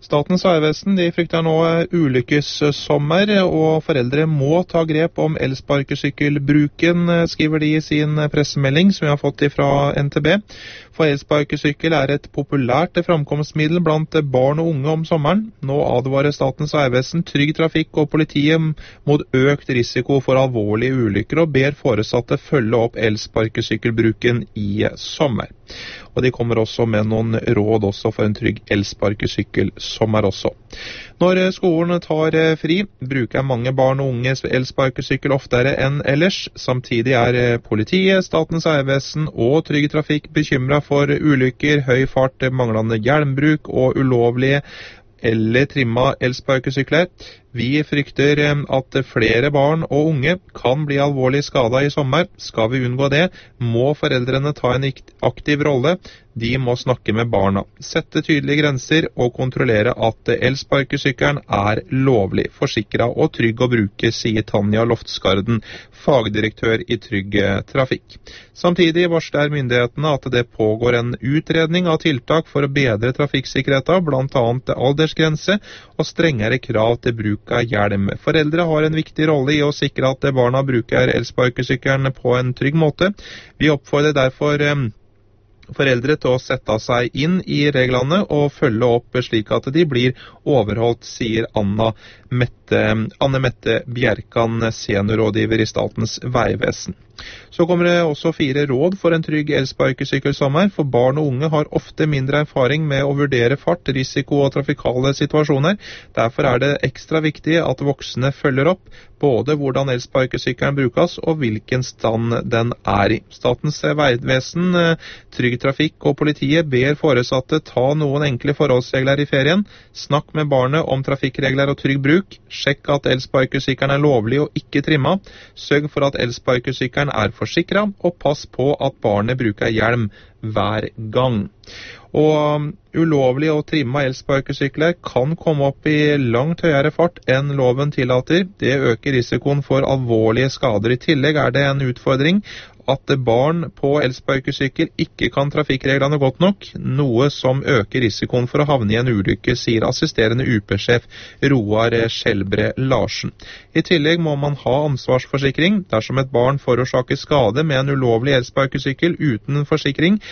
Statens vegvesen de frykter nå ulykkessommer, og foreldre må ta grep om elsparkesykkelbruken, skriver de i sin pressemelding som vi har fått fra NTB. For elsparkesykkel et populært framkomstmiddel blant barn og unge om sommeren. Nå advarer Statens vegvesen, Trygg Trafikk og politiet mot økt risiko for alvorlige ulykker, og ber foresatte følge opp elsparkesykkelbruken i sommer. Og de kommer også med noen råd også for en trygg elsparkesykkelsommer også. Når skolen tar fri, bruker mange barn og unge elsparkesykkel oftere enn ellers. Samtidig politiet, Statens vegvesen og Trygg Trafikk bekymret for ulykker, høy fart, manglende hjelmbruk og ulovlige eller trimma elsparkesykler. Vi frykter at flere barn og unge kan bli alvorlig skadet i sommer. Skal vi unngå det, må foreldrene ta en aktiv rolle. De må snakke med barna, sette tydelige grenser og kontrollere at elsparkesykkelen lovlig, forsikret og trygg å bruke, sier Tanja Loftsgarden, fagdirektør i Trygg Trafikk. Samtidig varsler myndighetene at det pågår en utredning av tiltak for å bedre trafikksikkerheten, blant annet aldersgrense og strengere krav til bruk av hjelm. Foreldre har en viktig rolle i å sikre at barna bruker elsparkesykkelen på en trygg måte. Vi oppfordrer derfor foreldre til å sette seg inn i reglene og følge opp slik at de blir overholdt, sier Anne Mette Bjerkan, seniorrådgiver i Statens vegvesen. Så kommer det også 4 råd for en trygg elsparkesykkelsommer, for barn og unge har ofte mindre erfaring med å vurdere fart, risiko og trafikale situasjoner. Derfor det ekstra viktig at voksne følger opp både hvordan elsparkesykkelen brukes og hvilken stand den i. Statens vegvesen, Trygg Trafikk og politiet ber foresatte ta noen enkle forholdsregler i ferien. Snakk med barnet om trafikkregler og trygg bruk. Sjekk at elsparkesykkelen lovlig og ikke trimma. Sørg for at elsparkesykkelen forsikret, og pass på at barnet bruker hjelm hver gang. Og ulovlige og trimma elsparkesykler kan komme opp i langt høyere fart enn loven tillater. Det øker risikoen for alvorlige skader. I tillegg det en utfordring at barn på elsparkesykkel ikke kan trafikkreglene godt nok, noe som øker risikoen for å havne i en ulykke, sier assisterende UP-sjef Roar Skjelbre Larsen. I tillegg må man ha ansvarsforsikring. Dersom et barn forårsaker skade med en ulovlig elsparkesykkel uten forsikring,